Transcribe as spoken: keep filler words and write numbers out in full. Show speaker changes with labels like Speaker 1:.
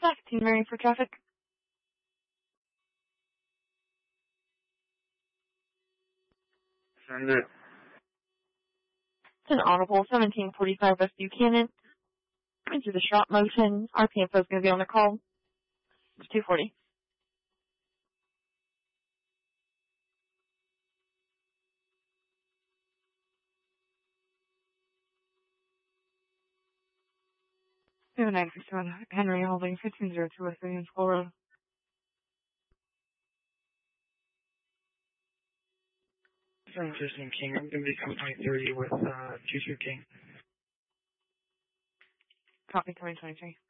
Speaker 1: Team Mary for traffic.
Speaker 2: Send it.
Speaker 1: It's an Audible seventeen forty-five West Buchanan. Into the shop motion. R P info is going to be on the call. It's two forty. seven nine six seven Henry Holding fifteen zero two West Union School Road.
Speaker 2: From Justin King, I'm going to be coming twenty thirty with uh, Juicer King.
Speaker 1: Copy twenty twenty-three.